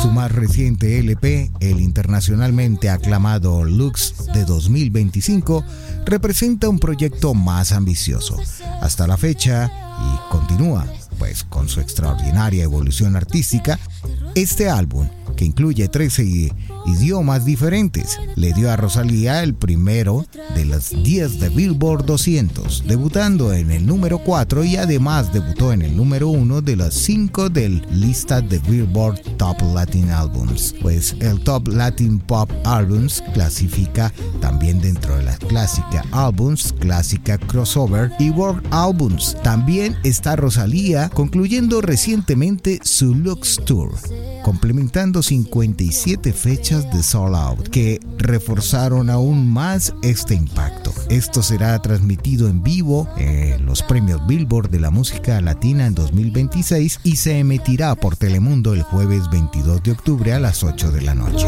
Su más reciente LP, el internacionalmente aclamado Lux de 2025, representa un proyecto más ambicioso. Hasta la fecha, y continúa pues con su extraordinaria evolución artística, este álbum, que incluye 13 idiomas diferentes, le dio a Rosalía el primero de las 10 de Billboard 200, debutando en el número 4 y además debutó en el número 1 de las 5 del lista de Billboard Top Latin Albums. Pues el Top Latin Pop Albums clasifica también dentro de las Clásica Albums, Clásica Crossover y World Albums. También está Rosalía concluyendo recientemente su Lux Tour, complementando 57 fechas de Sold Out que reforzaron aún más este impacto. Esto será transmitido en vivo en los premios Billboard de la música latina en 2026 y se emitirá por Telemundo el jueves 22 de octubre a las 8 de la noche.